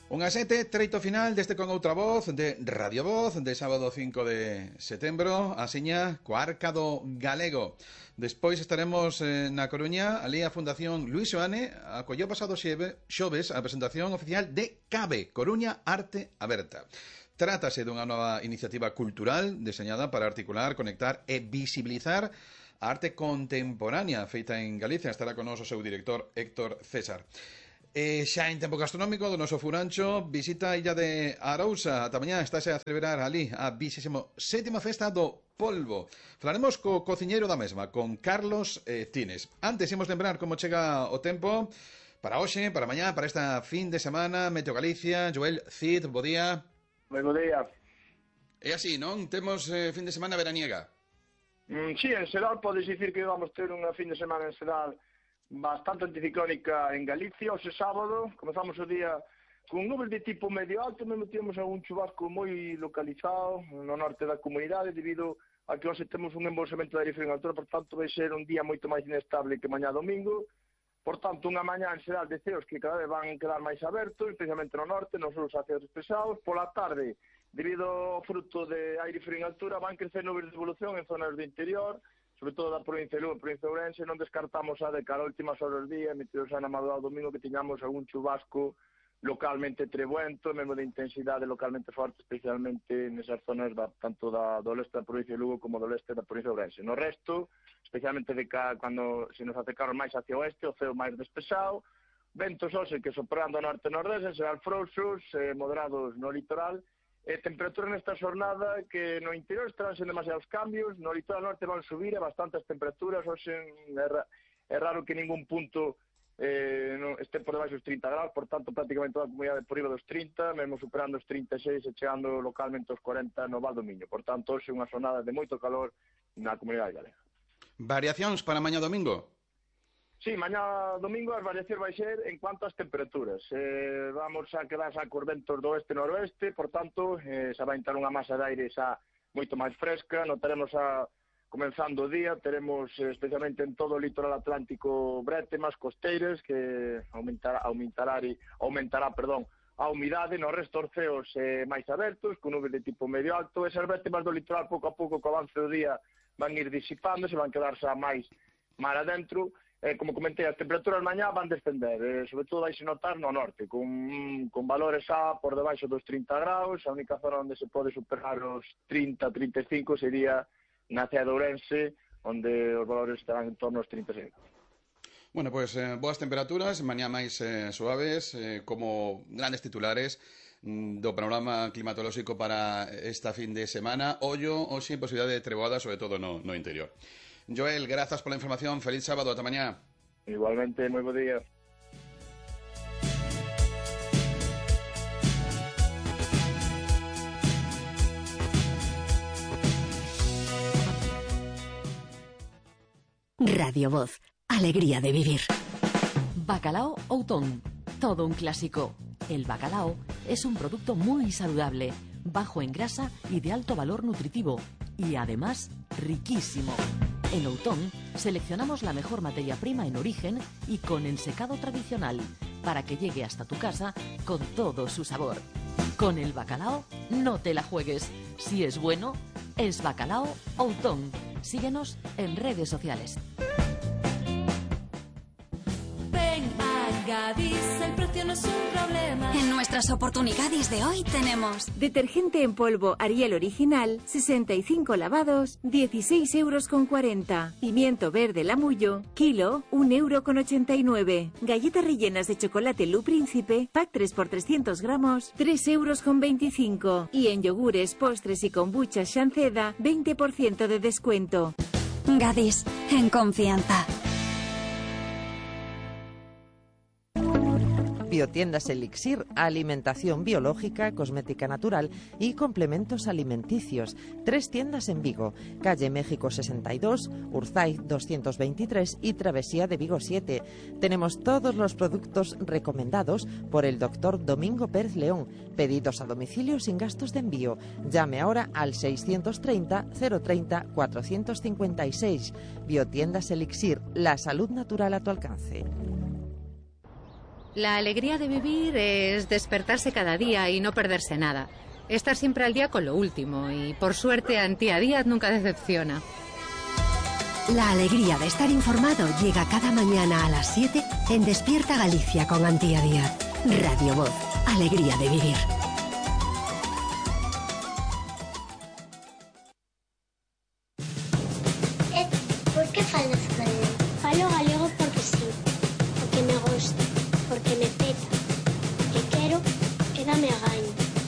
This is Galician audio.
Unha sete, treito final deste con outra voz de Radio Voz de sábado 5 de setembro, asiña coarca do galego. Despois estaremos na Coruña, ali a Fundación Luís Xoane acolleu pasado xoves a presentación oficial de CABE, Coruña Arte Aberta. Trátase dunha nova iniciativa cultural deseñada para articular, conectar e visibilizar a arte contemporánea feita en Galicia. Estará con nos o seu director Héctor César. Xa en tempo gastronómico do noso furancho, visita a illa de Arousa. Ata mañá estáse a celebrar ali a 27ª festa do polvo. Falaremos co cociñeiro da mesma, con Carlos Cines. Antes imos lembrar como chega o tempo para hoxe, para mañá, para esta fin de semana. Meteo Galicia, Joel Cid, bo día. Moi bo día. É así, non? Temos fin de semana veraniega. Sí, en xeral podes dicir que vamos ter unha fin de semana en xeral bastante anticiclónica en Galicia. Hoxe sábado comezamos o día con nubes de tipo medio alto, mesmo temos algún chubasco moi localizado no norte da comunidade debido a que hoxe temos un embolsamento de aire frío en altura, por tanto vai ser un día moito máis inestable que mañá domingo. Por tanto, unha mañá en xeral de ceos que cada vez van quedar máis abertos, especialmente no norte, nos sulos hacia os pesados. Pola tarde, debido ao fruto de aire frío en altura, van crecer nubes de evolución en zonas do interior, sobre todo da provincia de Lugo, provincia de Ourense. Non descartamos a de cara a últimas horas do día, metidos na madrugada do domingo, que tiñamos algún chubasco localmente trebuento, mesmo de intensidade localmente forte, especialmente nesas zonas tanto do leste da provincia de Lugo como do leste da provincia de Ourense. No resto, especialmente cando se nos acercaron máis hacia o oeste, o ceo máis despexado, ventos hoxe que soprando ao norte e nordeste, serán frouxos, moderados no litoral, e temperatura nesta xornada que no interior estarán sen demasiados cambios, no litoral norte van subir a bastantes temperaturas. Hoxe é raro que ningún punto este por debaixo dos 30 graus, por tanto prácticamente toda a comunidade por riba dos 30, mesmo superando os 36 e chegando localmente aos 40 no Val do Miño. Por tanto, hoxe unha xornada de moito calor na comunidade galega. Variacións para mañá domingo? Sí, mañá domingo as variacións vai ser en cuanto ás temperaturas. Vamos a quedar xa cos ventos do oeste e noroeste, por tanto, xa vai entrar unha masa de aire xa moito máis fresca. Notaremos comenzando o día, teremos especialmente en todo o litoral atlántico brétemas costeiras que aumentará a humidade. No resto os ceos máis abertos, con nubes de tipo medio alto. Esas brétemas do litoral pouco a pouco co avance do día van ir disipándose, van quedar xa máis mar adentro. Como comentei, as temperaturas mañá van descender, sobre todo vai se notar no norte, con valores xa por debaixo dos 30 graus. A única zona onde se pode superar os 30-35 sería na cidade de Ourense, onde os valores estarán en torno aos 36. Bueno, pois boas temperaturas, mañá máis suaves, como grandes titulares do panorama climatolóxico para esta fin de semana. Ollo, hoxe, posibilidade de treboada, sobre todo no interior. Joel, grazas pola información, feliz sábado, ata mañá. Igualmente, moi bo día. Radio Voz, alegría de vivir. Bacalao Outón, todo un clásico. El bacalao es un producto muy saludable, bajo en grasa y de alto valor nutritivo, y además riquísimo. En Outón seleccionamos la mejor materia prima en origen y con ensecado tradicional para que llegue hasta tu casa con todo su sabor. Con el bacalao no te la juegues. Si es bueno, es Bacalao Outón. Síguenos en redes sociales. Ven a Gadis, el precio no es un problema. En nuestras oportunidades de hoy tenemos detergente en polvo Ariel original, 65 lavados, 16,40 €. Pimiento verde Lamullo, kilo, 1,89 €. Galletas rellenas de chocolate Lu Príncipe, pack 3 por 300 gramos, 3,25 €. Y en yogures, postres y kombucha Shanceda, 20% de descuento. Gadis, en confianza. Biotiendas Elixir, alimentación biológica, cosmética natural y complementos alimenticios. 3 tiendas en Vigo, calle México 62, Urzaiz 223 y Travesía de Vigo 7. Tenemos todos los productos recomendados por el doctor Domingo Pérez León. Pedidos a domicilio sin gastos de envío. Llame ahora al 630 030 456. Biotiendas Elixir, la salud natural a tu alcance. La alegría de vivir es despertarse cada día y no perderse nada. Estar siempre al día con lo último y, por suerte, Antía Díaz nunca decepciona. La alegría de estar informado llega cada mañana a las 7 en Despierta Galicia con Antía Díaz. Radio Voz, alegría de vivir. Por que falas con